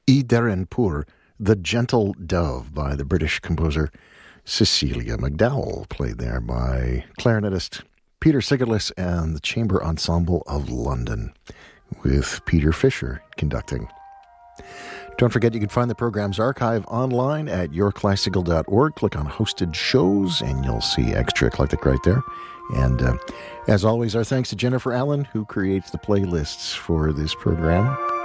Idarenpur, The Gentle Dove by the British composer Cecilia McDowell, played there by clarinetist Peter Sigerlis and the Chamber Ensemble of London, with Peter Fisher conducting. Don't forget you can find the program's archive online at yourclassical.org. Click on Hosted Shows and you'll see Extra Eclectic right there. And as always, our thanks to Jennifer Allen, who creates the playlists for this program.